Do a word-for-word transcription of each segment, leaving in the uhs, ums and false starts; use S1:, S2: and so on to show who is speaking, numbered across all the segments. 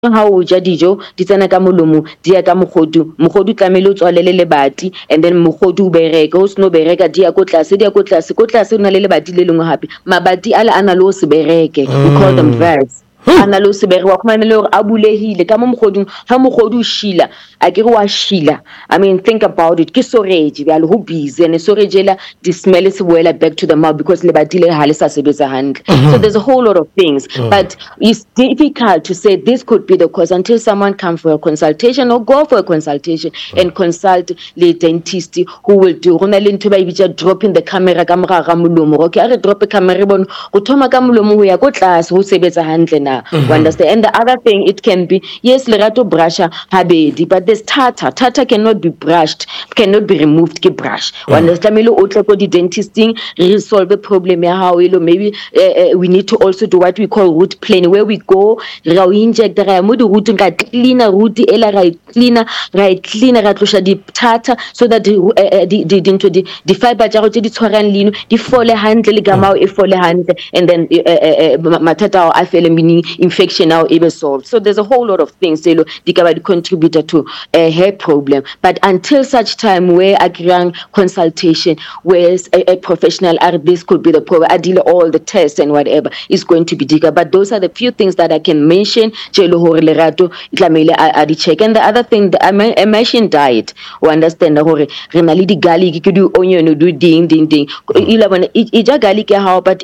S1: ha o ja dijo di tsena ka molomo di ya ka mogodu mogodu tlamele o tswalele lebati and then mogodu o bereke o sno bereka di ya ko tlase di ya ko tlase ko tlase o na le lebati le lengwe hape mabati ala ana le o se bereke we call them valves ana lo se bereka wa khumana le hore a bulehile ka mo mogodung ha mogodu o shila a ke re wa shila I mean think about it ke storage ya le ho busy and storage la di smell se boela back to the mouth because lebati le ha le sa sebetsa hantle so there's a whole lot of things but it's difficult to say this could be the cause until someone comes for a consultation or go for a consultation and consult the dentist who will do rona le ntho ba ibitsa dropping the camera ka mora ga molomo okay a re drop camera bon go thoma ka molomo ho ya ko tlase ho sebetsa hantle na you understand and the other thing it can be yes lerato brusha habedi but there's tartar tartar cannot be brushed cannot be removed ke brush you understand mele o tle ko di dentisting resolve the problem ya hao ilo maybe uh, uh, we need to also do what we call root plane where we go ra o inject ra ya mo di root ka cleaner root ela ra cleaner ra cleaner ra tlosha di tartar so that di uh, di di into di di fiber ja go tse di tshwarang lino di fole hantle le gamao e fole hantle and then uh, uh, matata a fele meaning infection now e be solved so there's a whole lot of things elo di ka ba di contributor to a hair problem but until such time where a grand consultation where a, a professional are this could be the problem I deal all the tests and whatever is going to be digger but those are the few things that I can mention jelo hore lerato tlamele a di check and the other thing the I mentioned diet o understand hore re na le di garlic ke di onion do ding ding ding ila bona e ja garlic ya hao but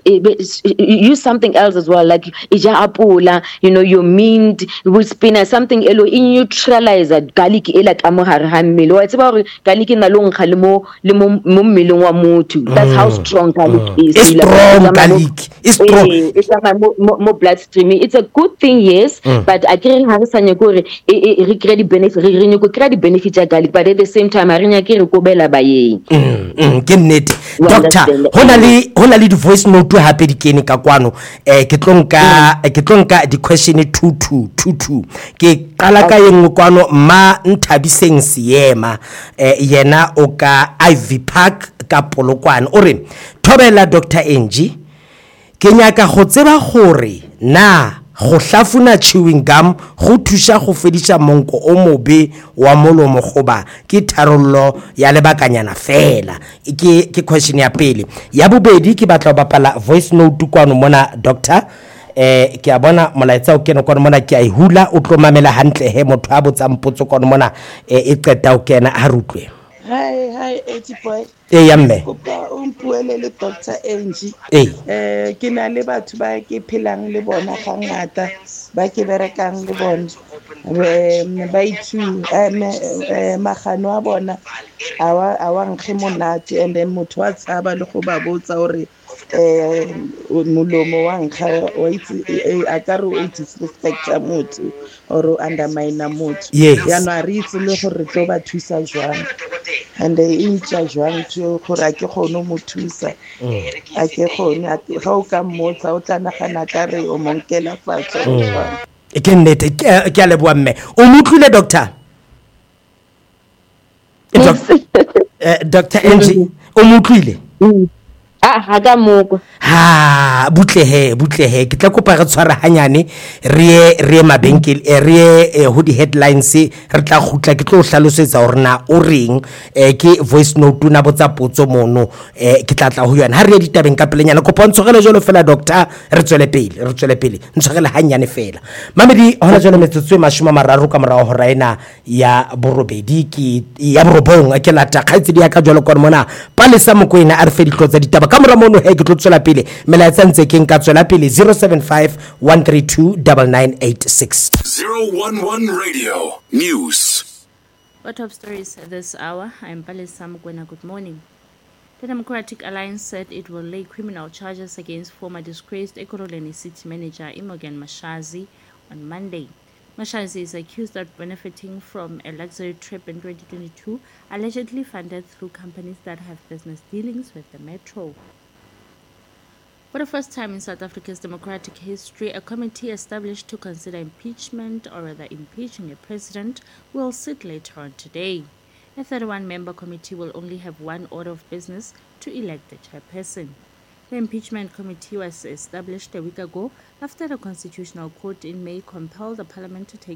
S1: use something else as well like e ja apula you know your mint with spinach something elo in neutralizer garlic ela ka mo hare ha mmele wa tseba hore garlic na lo nkga le mo le mo mmeleng wa motho that's how strong garlic is
S2: it's strong garlic it's strong
S1: it's mo mo bloodstream it's a good thing yes but I can't have sanya gore e re create benefit re re nyoko create benefit ya garlic but at the same time a re nya ke re ko bela ba yeng
S2: ke nnete doctor hona le hona le di voice note hape di kene ka kwano eh ke tlonka ke tlonka di question two two two two ke qala ka yengwe kwano ma nthabiseng siema eh yena o ka Ivy Park ka Polokwane o re thobela Doctor Angie ke nyaka go tseba gore na go hlafuna chewing gum go thusha go fedisha monko o mobe wa molomo goba ke tharollo ya lebakanyana fela ke ke question ya pele ya bobedi ke batla go bapala voice note kwano mona doctor eh ke a bona molaetsa o kena kwano mona ke a ihula o tlo mamela hantle he motho a botsa mpotso kwano mona e qeta o kena a rutlwe
S3: hi hi eighty boy
S2: e ya mme
S3: kopa o mpuele le Doctor Angie
S2: eh
S3: eh ke na le batho ba ke phelang le bona ga ngata ba ke berekang le bona ba ithu eh magano a bona a wa a wa nkge monate and then motho wa tsaba le go ba botsa hore eh molomo wa nkga o itse a ka re o disrespect motho or o undermine motho ya no a re itse le gore tlo ba thusa jwang and e ntša jwang tšeo gore a ke kgone mo thusa a ke kgone ga o ka mmotsa o tla nagana ka re o monkela fatshe jwang
S2: e ke nnete ke a leboa mme o motlile doctor Doctor Angie o motlile
S1: ah ha ka moko
S2: ha butlehe butlehe ke tla kopa re tshwara hanyane re re mabenkel re ho di headlines re tla khutla ke tlo hlalosetsa hore na o reng ke voice note na botsa potso mono ke tla tla ho yona ha re di tabeng ka pelenyana kopa ntshogele jolo fela doctor re tswele pele re tswele pele ntshogele hanyane fela mamedi hona jolo metsotso e mashoma mararo ka morao ho raina ya borobedi ki ya borobong ke la ta khaitsi di ya ka jolo kona mona pale sa mokoena a re fe ditlotsa ditaba ka mora mono he ke tlo tswela pele melaetsa ntse ke nka tswela pele zero seven five one three two nine nine eight six
S4: zero one one Radio News.
S5: What top stories this hour? I'm Palesa Mkwena. Good morning. The Democratic Alliance said it will lay criminal charges against former disgraced Ekurhuleni city manager Imogen Mashazi on Monday. Mashazi is accused of benefiting from a luxury trip in twenty twenty-two, allegedly funded through companies that have business dealings with the metro. For the first time in South Africa's democratic history, a committee established to consider impeachment, or rather impeaching a president, will sit later on today. A thirty-one member committee will only have one order of business: to elect the chairperson. The impeachment committee was established a week ago after the Constitutional Court in May compelled the parliament to take